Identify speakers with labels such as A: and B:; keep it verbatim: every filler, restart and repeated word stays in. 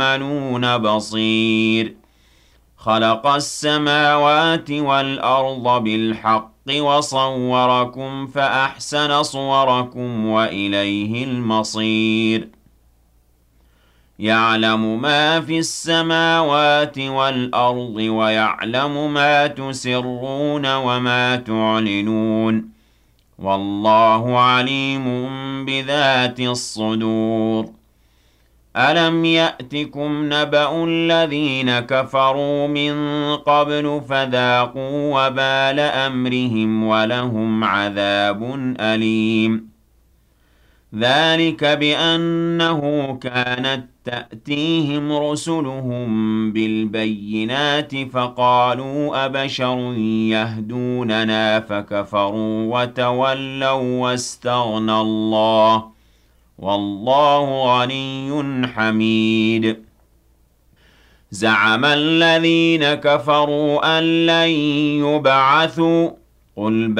A: تعملون بصير خلق السماوات والأرض بالحق وصوركم فأحسن صوركم وإليه المصير يعلم ما في السماوات والأرض ويعلم ما تسرون وما تعلنون والله عليم بذات الصدور ألم يأتكم نبأ الذين كفروا من قبل فذاقوا وبال أمرهم ولهم عذاب أليم ذلك بأنه كانت تأتيهم رسلهم بالبينات فقالوا أبشر يهدوننا فكفروا وتولوا واستغنى الله والله غني حميد زعم الذين كفروا أن لن يبعثوا قل